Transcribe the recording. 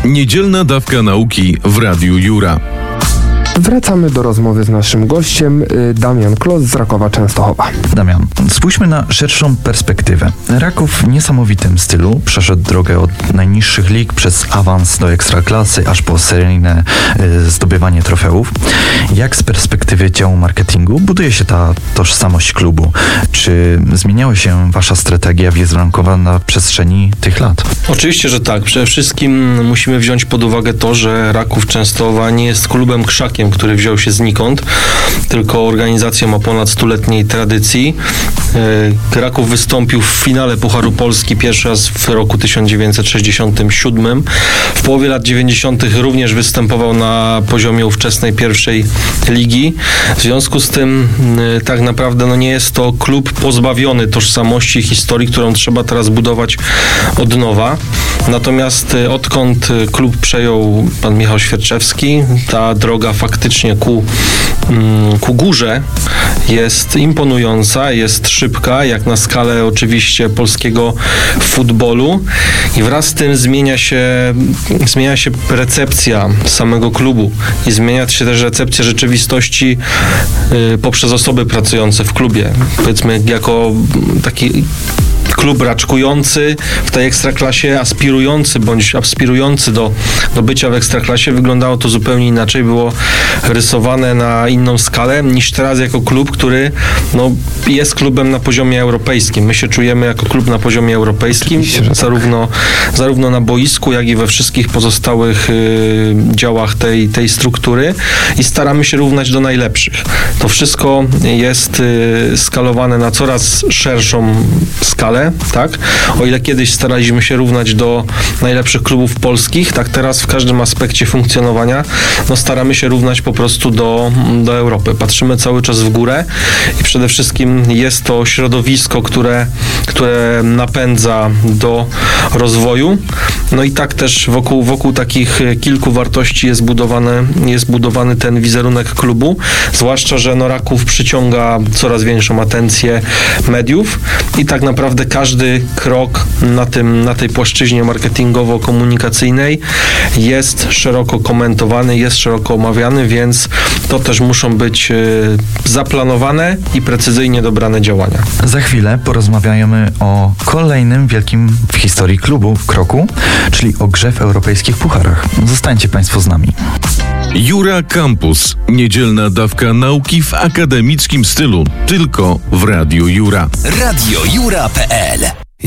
Niedzielna dawka nauki w Radiu Jura. Wracamy do rozmowy z naszym gościem, Damian Klos z Rakowa Częstochowa. Damian, spójrzmy na szerszą perspektywę. Raków w niesamowitym stylu przeszedł drogę od najniższych lig przez awans do ekstraklasy, aż po seryjne zdobywanie trofeów. Jak z perspektywy działu marketingu buduje się ta tożsamość klubu? Czy zmieniała się wasza strategia wizerunkowa na przestrzeni tych lat? Oczywiście, że tak. Przede wszystkim musimy wziąć pod uwagę to, że Raków Częstochowa nie jest klubem krzakiem, który wziął się znikąd, tylko organizacja ma ponad 100-letniej tradycji. Raków wystąpił w finale Pucharu Polski pierwszy raz w roku 1967. W połowie lat 90. również występował na poziomie ówczesnej pierwszej ligi. W związku z tym tak naprawdę nie jest to klub pozbawiony tożsamości i historii, którą trzeba teraz budować od nowa. Natomiast odkąd klub przejął pan Michał Świerczewski, ta droga faktycznie ku górze jest imponująca, jest szybka, jak na skalę oczywiście polskiego futbolu, i wraz z tym zmienia się recepcja samego klubu i zmienia się też recepcja rzeczywistości poprzez osoby pracujące w klubie. Powiedzmy, jako taki klub raczkujący w tej ekstraklasie, aspirujący do bycia w ekstraklasie, wyglądało to zupełnie inaczej, było rysowane na inną skalę niż teraz jako klub, który jest klubem na poziomie europejskim. My się czujemy jako klub na poziomie europejskim, zarówno na boisku, jak i we wszystkich pozostałych działach tej struktury, i staramy się równać do najlepszych. To wszystko jest skalowane na coraz szerszą skalę, tak? O ile kiedyś staraliśmy się równać do najlepszych klubów polskich, tak teraz w każdym aspekcie funkcjonowania staramy się równać po prostu do Europy. Patrzymy cały czas w górę i przede wszystkim jest to środowisko, które napędza do rozwoju. I tak też wokół takich kilku wartości jest budowany ten wizerunek klubu, zwłaszcza, że Raków przyciąga coraz większą atencję mediów i tak naprawdę każdy krok na tej płaszczyźnie marketingowo-komunikacyjnej jest szeroko komentowany, jest szeroko omawiany, więc to też muszą być zaplanowane i precyzyjnie dobrane działania. Za chwilę porozmawiamy o kolejnym wielkim w historii klubu kroku, czyli o grze w europejskich pucharach. Zostańcie Państwo z nami. Jura Campus. Niedzielna dawka nauki w akademickim stylu. Tylko w Radiu Jura. radiojura.pl